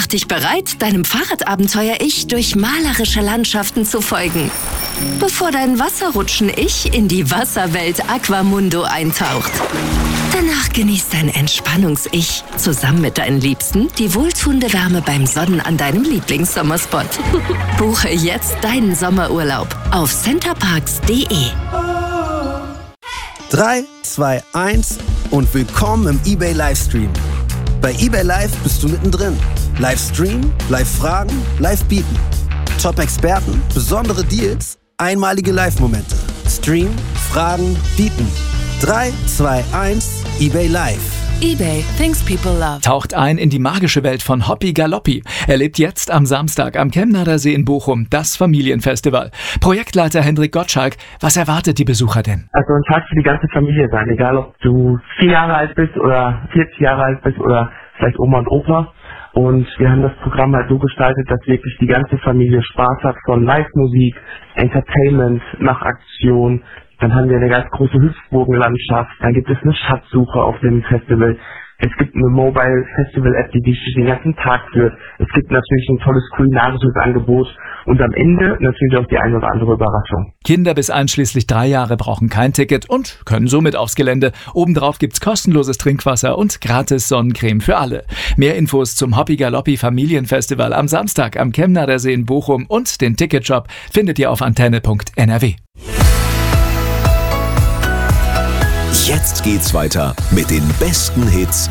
dich bereit, deinem Fahrradabenteuer-Ich durch malerische Landschaften zu folgen, bevor dein Wasserrutschen-Ich in die Wasserwelt Aquamundo eintaucht. Danach genießt dein Entspannungs-Ich zusammen mit deinen Liebsten die wohltuende Wärme beim Sonnen an deinem Lieblingssommerspot. Buche jetzt deinen Sommerurlaub auf centerparks.de. 3, 2, 1 und willkommen im eBay Livestream. Bei eBay Live bist du mittendrin. Livestream, Live-Fragen, Live-Bieten. Top-Experten, besondere Deals, einmalige Live-Momente. Stream, Fragen, Bieten. 3, 2, 1, eBay Live. eBay, things people love. Taucht ein in die magische Welt von Hoppi Galoppi. Erlebt jetzt am Samstag am Kemnader See in Bochum das Familienfestival. Projektleiter Hendrik Gottschalk, was erwartet die Besucher denn? Also ein Tag für die ganze Familie sein, egal ob du 4 Jahre alt bist oder 40 Jahre alt bist oder vielleicht Oma und Opa. Und wir haben das Programm halt so gestaltet, dass wirklich die ganze Familie Spaß hat, von Live-Musik, Entertainment nach Aktion. Dann haben wir eine ganz große Hüpfburgenlandschaft. Dann gibt es eine Schatzsuche auf dem Festival. Es gibt eine Mobile Festival App, die dich den ganzen Tag führt. Es gibt natürlich ein tolles kulinarisches Angebot. Und am Ende natürlich auch die eine oder andere Überraschung. Kinder bis einschließlich 3 Jahre brauchen kein Ticket und können somit aufs Gelände. Obendrauf gibt's kostenloses Trinkwasser und gratis Sonnencreme für alle. Mehr Infos zum Hoppi Galoppi Familienfestival am Samstag am Kemnader See in Bochum und den Ticketshop findet ihr auf antenne.nrw. Jetzt geht's weiter mit den besten Hits